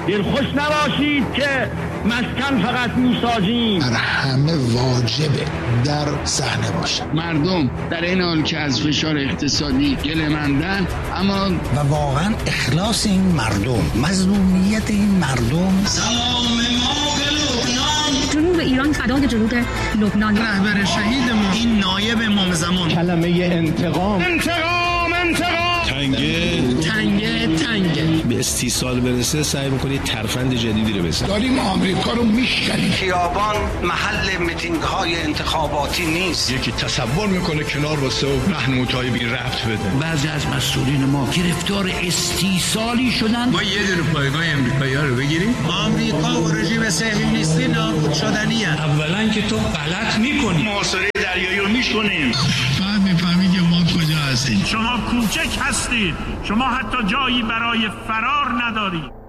دلخوش نباشید که مسکن فقط میسازیم. بر همه واجبه در صحنه باشه. مردم در این حال که از فشار اقتصادی گله‌مندن، اما و واقعا اخلاص این مردم، مظلومیت این مردم. سلام ما به لبنان. جنوب ایران فدای جنوب لبنان. رهبر شهید ما، این نایب امام زمان. کلمه انتقام. تنگه به استیصال برسه سعی میکنید ترفند جدیدی رو بزنید. داریم آمریکا رو میشکنیم. خیابان محل میتینگ های انتخاباتی نیست. یکی تصور میکنه کنار واسه و راهنمایی بی ربط بده. بعضی از مسئولین ما گرفتار استیصالی شدن. ما یه دونه پایگاه امریکایی‌ها رو بگیریم. آمریکا و رژیم صهیونیستی نابود شدنیه. اولا که تو غلط میکنی. محاصره دریایی رو میکنیم. بعد میفهمید که ما کجا هستیم. شما کوچک هستید. شما حتی جایی برای فرار ندارید.